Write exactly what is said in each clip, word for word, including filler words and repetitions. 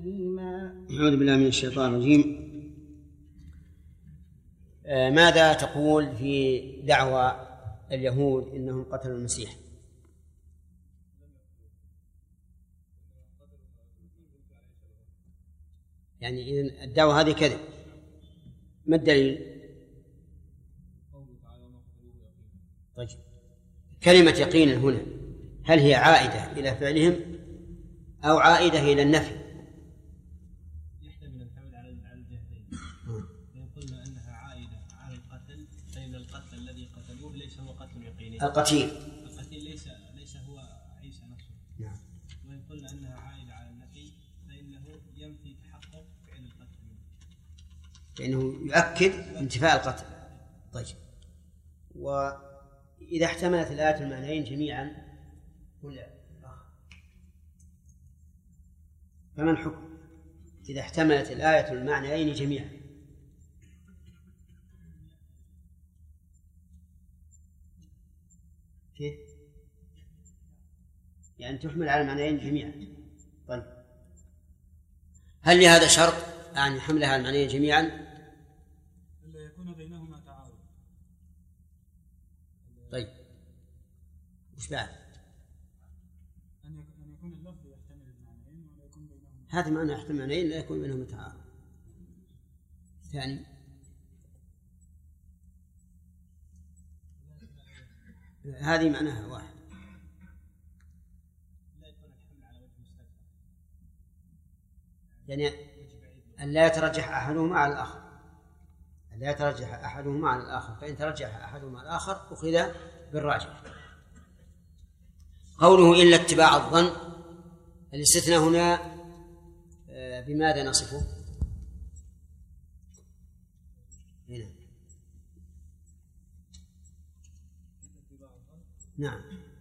أليما. أعوذ بالله من الشيطان الرجيم. آه ماذا تقول في دعوى اليهود إنهم قتلوا المسيح؟ يعني إذن الدعوة هذه كذب، ما الدليل؟ طيب، كلمة يقين هنا هل هي عائدة إلى فعلهم أو عائدة إلى النفي؟ يحتمل أن تعود على الجهتين. إن قلنا أنها عائدة على القتل فإن القتل الذي قتلوه ليس هو قتل يقيني. القتيل القتيل ليس ليس هو عيسى نفسه. نعم. وإن قلنا أنها عائدة على النفي فإنه ينفي تحقق فعل القتل. فإنه يؤكد انتفاء القتل. طيب، وإذا احتملت الآية المعنيين جميعا فما الحكم إذا احتملت الآية المعنيين جميعا؟ كيف؟ يعني تحمل على المعنيين جميعا. طيب، هل لهذا شرط أن يحملها على المعنيين جميعا؟ إلا يكون بينهما تعارض. طيب، وش بعد؟ أن يكون اللفظ يحتمل المعنيين ولا يكون بينهما. هذا معنى يحتمل المعنيين لا يكون بينهما تعارض. ثاني، هذه معناها واحد. لا يكون الحمل على وجه مستقبل. يعني أن لا يترجح أحدهما على الآخر، أن لا يترجح أحدهما على الآخر، فإن ترجح أحدهما على الآخر أخذ بالراجح. قوله إلا اتباع الظن، الاستثناء هنا بماذا نصفه؟ هنا. نعم.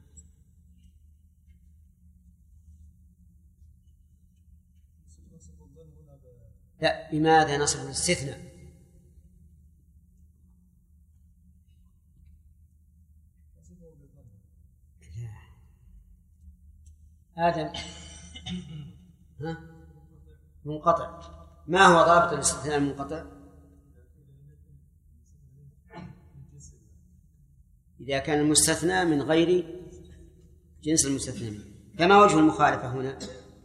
لا، بماذا نصف الاستثناء؟ آدم ها؟ منقطع. ما هو ضابط الاستثناء المنقطع؟ إذا كان المستثنى من غير جنس المستثنى منه. كما وجه المخالفة هنا،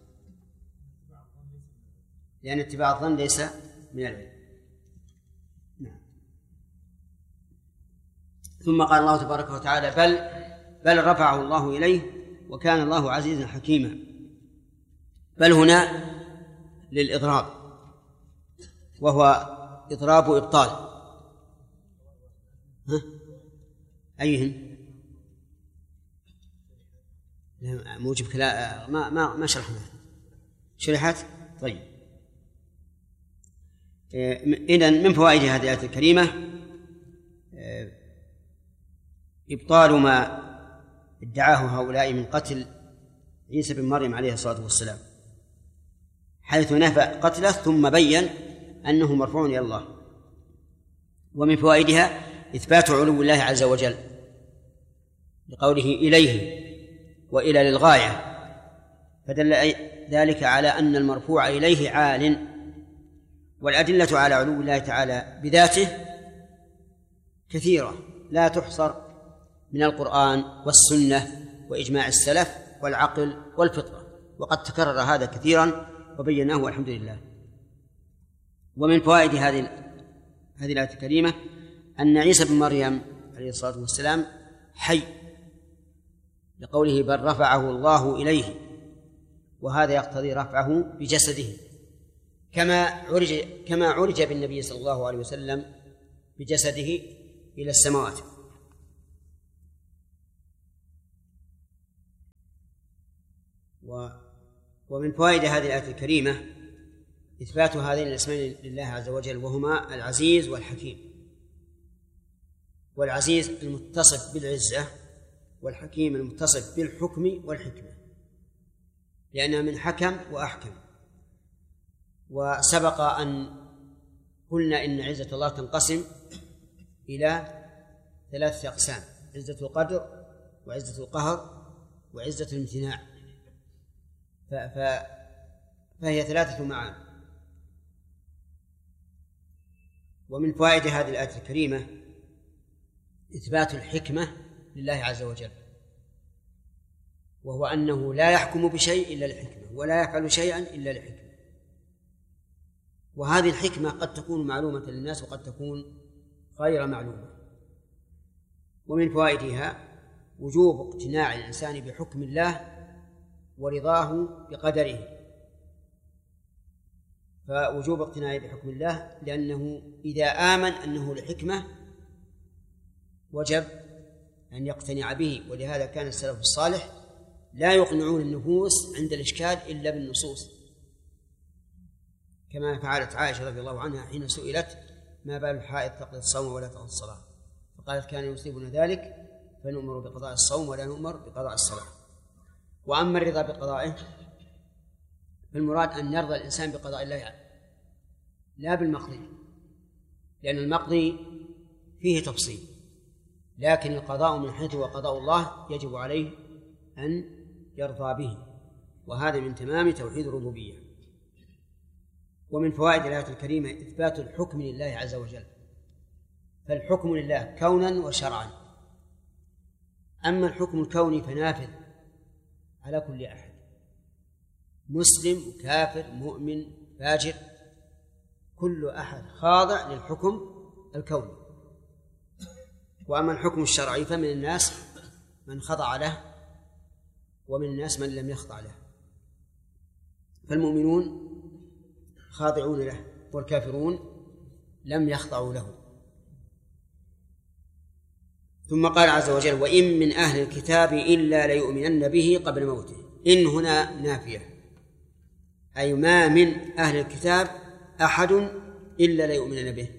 لأن اتباع الظن ليس من العلم. نعم. ثم قال الله تبارك وتعالى بل بل رفعه الله إليه وكان الله عزيزا حكيما. بل هنا للإضراب، وهو إضراب إبطال. ها؟ أيهن؟ موجب كلام ما ما ما شرحنا شرحت. طيب، إذن من فوائد هذه الآية الكريمة إبطال ما ادعاه هؤلاء من قتل عيسى بن مريم عليه الصلاة والسلام، حيث نفى قتله ثم بين أنه مرفوع إلى الله. ومن فوائدها إثبات علو الله عز وجل لقوله إليه وإلى للغاية، فدل ذلك على أن المرفوع إليه عال. والأدلة على علو الله تعالى بذاته كثيرة لا تحصر من القرآن والسنة وإجماع السلف والعقل والفطرة، وقد تكرر هذا كثيرا وبيناه والحمد لله. ومن فوائد هذه هذه الآية الكريمة أن عيسى بن مريم عليه الصلاة والسلام حي، لقوله بل رفعه الله إليه، وهذا يقتضي رفعه بجسده كما عرج كما عرج بالنبي صلى الله عليه وسلم بجسده إلى السماوات. ومن فوائد هذه الآية الكريمة إثبات هذين الاسمين لله عز وجل، وهما العزيز والحكيم. والعزيز المتصف بالعزة، والحكيم المتصف بالحكم والحكمة، لأنها من حكم وأحكم. وسبق أن قلنا إن عزة الله تنقسم إلى ثلاثة أقسام: عزة القدر وعزة القهر وعزة الامتناع. فهي ثلاثة معاني. ومن فوائد هذه الآية الكريمة إثبات الحكمة لله عز وجل، وهو أنه لا يحكم بشيء إلا لحكمة، ولا يفعل شيئا إلا لحكمة. وهذه الحكمة قد تكون معلومة للناس وقد تكون غير معلومة. ومن فوائدها وجوب اقتناع الإنسان بحكم الله ورضاه بقدره. فوجوب اقتناعه بحكم الله لأنه إذا آمن أنه لحكمة وجب أن يقتنع به. ولهذا كان السلف الصالح لا يقنعون النفوس عند الإشكال إلا بالنصوص، كما فعلت عائشة رضي الله عنها حين سئلت ما بال الحائض تقضي الصوم ولا تقضي الصلاة، فقالت كان يصيبنا ذلك فنؤمر بقضاء الصوم ولا نؤمر بقضاء الصلاة. وأما الرضا بقضائه فالمراد أن يرضى الإنسان بقضاء الله لا بالمقضي، لأن المقضي فيه تفصيل، لكن القضاء من حيث هو قضاء الله يجب عليه أن يرضى به، وهذا من تمام توحيد الربوبية. ومن فوائد الآية الكريمة إثبات الحكم لله عز وجل، فالحكم لله كونا وشرعا. أما الحكم الكوني فنافذ على كل أحد، مسلم وكافر مؤمن فاجر، كل أحد خاضع للحكم الكوني. وأما الحكم الشرعي فمن الناس من خضع له ومن الناس من لم يخضع له، فالمؤمنون خاضعون له والكافرون لم يخضعوا له. ثم قال عز وجل وإن من أهل الكتاب إلا ليؤمنن به قبل موته. إن هنا نافية، أي ما من أهل الكتاب أحد إلا ليؤمنن به.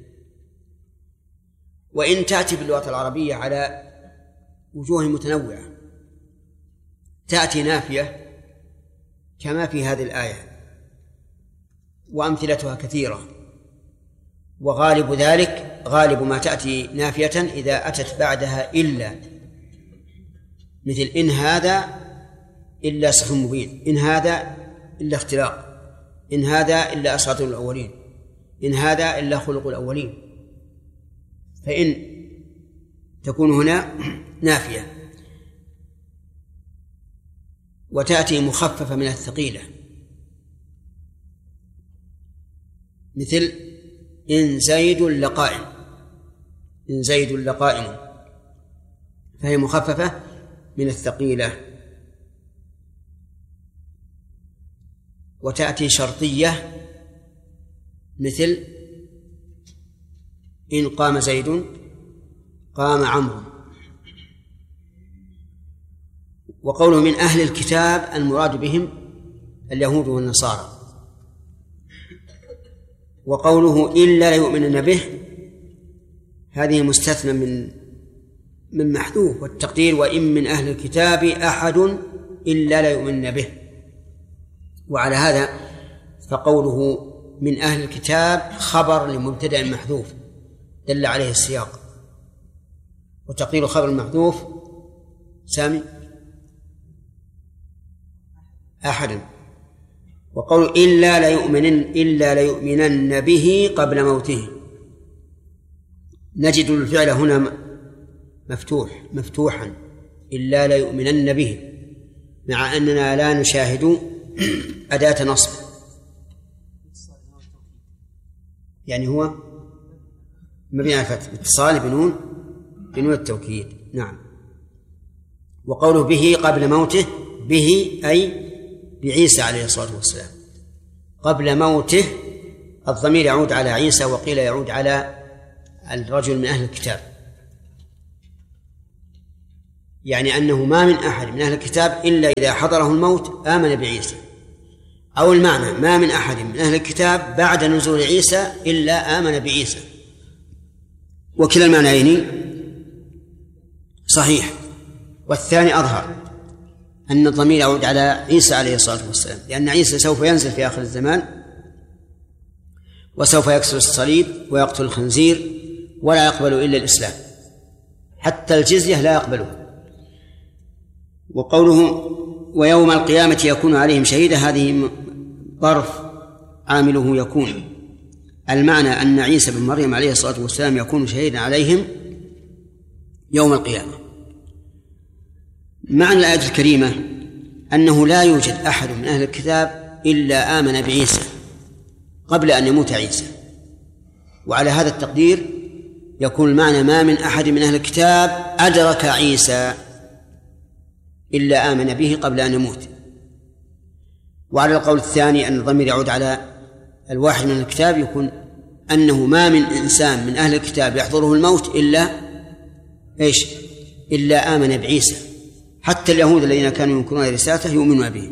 وإن تأتي باللغة العربية على وجوه متنوعة، تأتي نافية كما في هذه الآية، وأمثلتها كثيرة، وغالب ذلك غالب ما تأتي نافية إذا أتت بعدها إلا، مثل إن هذا إلا سحر مبين، إن هذا إلا اختلاق، إن هذا إلا أساطير الأولين، إن هذا إلا خلق الأولين. فإن تكون هنا نافية. وتأتي مخففة من الثقيلة، مثل إن زيد لقائم، إن زيد لقائم، فهي مخففة من الثقيلة. وتأتي شرطية، مثل إن قام زيد قام عمرو. وقوله من أهل الكتاب المراد بهم اليهود والنصارى. وقوله إلا ليؤمنن به هذه مستثنى من من محذوف، والتقدير وإن من أهل الكتاب أحد إلا ليؤمنن به. وعلى هذا فقوله من أهل الكتاب خبر لمبتدأ محذوف دل عليه السياق، وتقدير خبر المحذوف سامي أحد. وقول إلا ليؤمنن إلا ليؤمنن به قبل موته، نجد الفعل هنا مفتوح مفتوحا إلا ليؤمنن به، مع أننا لا نشاهد أداة نصب، يعني هو مبني على الفتح باتصال بنون بنون التوكيد. نعم. وقوله به قبل موته، به أي بعيسى عليه الصلاة والسلام. قبل موته الضمير يعود على عيسى، وقيل يعود على الرجل من أهل الكتاب، يعني أنه ما من أحد من أهل الكتاب إلا إذا حضره الموت آمن بعيسى، أو المعنى ما من أحد من أهل الكتاب بعد نزول عيسى إلا آمن بعيسى. وكلا المعنيين صحيح، والثاني أظهر أن الضمير يعود على عيسى عليه الصلاة والسلام، لأن عيسى سوف ينزل في آخر الزمان وسوف يكسر الصليب ويقتل الخنزير ولا يقبل إلا الإسلام، حتى الجزية لا يقبلها. وقوله ويوم القيامة يكون عليهم شهيدا، هذه ظرف عامله يكون، المعنى أن عيسى بن مريم عليه الصلاة والسلام يكون شهيدا عليهم يوم القيامة. معنى الآية الكريمة أنه لا يوجد أحد من أهل الكتاب إلا آمن بعيسى قبل أن يموت عيسى، وعلى هذا التقدير يكون المعنى ما من أحد من أهل الكتاب أدرك عيسى إلا آمن به قبل أن يموت. وعلى القول الثاني أن الضمير يعود على الواحد من الكتاب يكون أنه ما من إنسان من أهل الكتاب يحضره الموت إلا إيش؟ إلا آمن بعيسى، حتى اليهود الذين كانوا ينكرون رسالته يؤمنون به.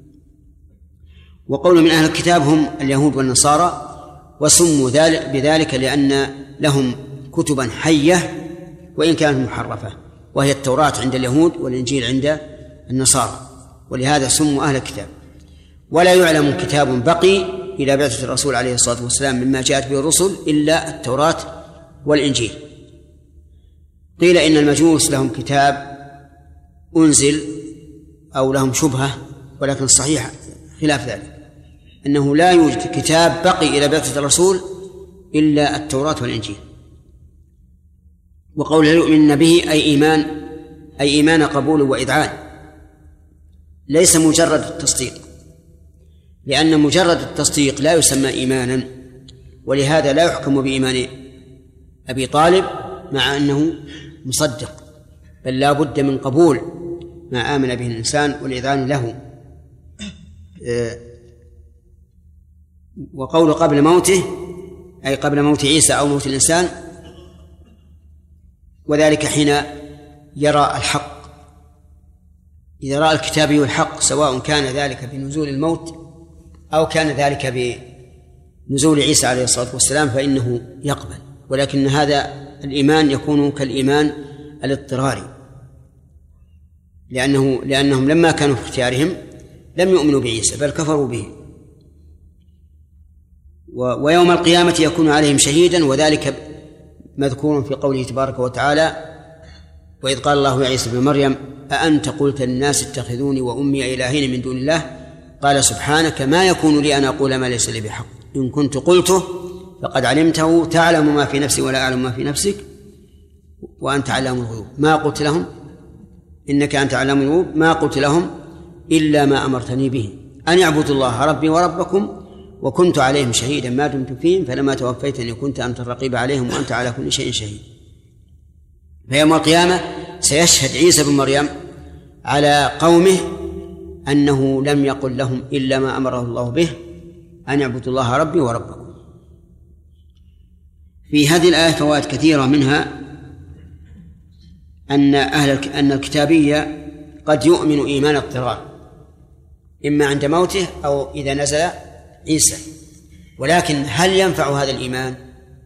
وقول من أهل الكتاب هم اليهود والنصارى، وسموا ذلك بذلك لأن لهم كتبا حية وإن كانت محرفة، وهي التوراة عند اليهود والإنجيل عند النصارى، ولهذا سموا أهل الكتاب. ولا يعلم كتاب بقي إلى بعثة الرسول عليه الصلاة والسلام مما جاءت به الرسل إلا التوراة والإنجيل. قيل إن المجوس لهم كتاب أنزل أو لهم شبهة، ولكن الصحيح خلاف ذلك، أنه لا يوجد كتاب بقي إلى بعثة الرسول إلا التوراة والإنجيل. وقوله يؤمن به أي إيمان أي إيمان قبول وإذعان، ليس مجرد التصديق، لأن مجرد التصديق لا يسمى إيمانا، ولهذا لا يحكم بإيمان أبي طالب مع أنه مصدق، بل لا بد من قبول ما آمن به الإنسان والإذعان له. وقول قبل موته أي قبل موت عيسى أو موت الإنسان، وذلك حين يرى الحق. إذا رأى الكتابي الحق سواء كان ذلك بنزول الموت أو كان ذلك بنزول عيسى عليه الصلاة والسلام فإنه يقبل، ولكن هذا الإيمان يكون كالإيمان الاضطراري، لأنه لأنهم لما كانوا في اختيارهم لم يؤمنوا بعيسى بل كفروا به. ويوم القيامة يكون عليهم شهيدا، وذلك مذكور في قوله تبارك وتعالى: وإذ قال الله يا عيسى ابن مريم أأنت قلت للناس اتخذوني وأمي إلهين من دون الله قال سبحانك ما يكون لي أن أقول ما ليس لي بحق إن كنت قلته فقد علمته تعلم ما في نفسي ولا أعلم ما في نفسك وأنت علام الغيوب ما قلت لهم إنك أنت علام الغيوب ما قلت لهم إلا ما أمرتني به أن يعبدوا الله ربي وربكم وكنت عليهم شهيدا ما دمت فيهم فلما توفيتني كنت أنت الرقيب عليهم وأنت على كل شيء شهيد. فيوم القيامة سيشهد عيسى بن مريم على قومه أنه لم يقل لهم إلا ما أمره الله به أن يعبدوا الله ربي وربكم. في هذه الآية فوائد كثيرة، منها أن أهل أن الكتابية قد يؤمن إيمان اضطرار إما عند موته أو إذا نزل عيسى، ولكن هل ينفع هذا الإيمان؟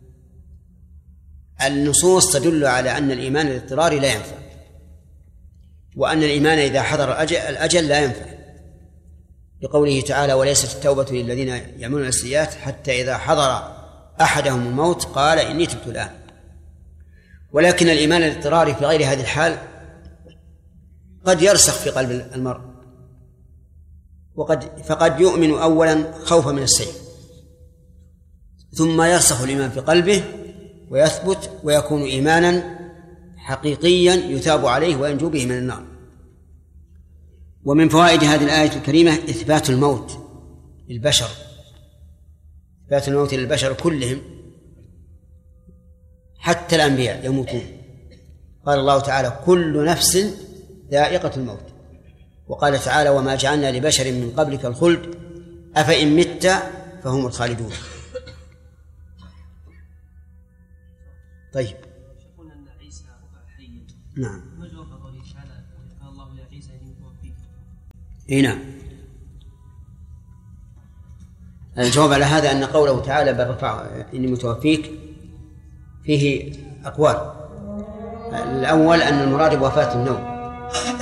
النصوص تدل على أن الإيمان الاضطراري لا ينفع، وأن الإيمان إذا حضر الأجل لا ينفع، لقوله تعالى: وليست التوبة للذين يعملون السيئات حتى إذا حضر أحدهم الموت قال إني تبت الآن. ولكن الإيمان الاضطراري في غير هذه الحال قد يرسخ في قلب المرء، وقد فقد يؤمن أولا خوفا من السيف، ثم يرسخ الإيمان في قلبه ويثبت ويكون إيمانا حقيقيا يثاب عليه وينجو به من النار. ومن فوائد هذه الآية الكريمة إثبات الموت للبشر، إثبات الموت للبشر كلهم حتى الأنبياء يموتون. قال الله تعالى: كل نفس ذائقة الموت. وقال تعالى: وما جعلنا لبشر من قبلك الخلد أفإن مت فهم الخالدون. طيب. يقول أن عيسى حي. نعم. ما جواب قوله تعالى: قال الله يا عيسى إني متوفيك؟ إيه نعم. الجواب على هذا أن قوله تعالى: بل رفع إني متوفيك فيه أقوال. الأول أن المراد بوفاة النوم،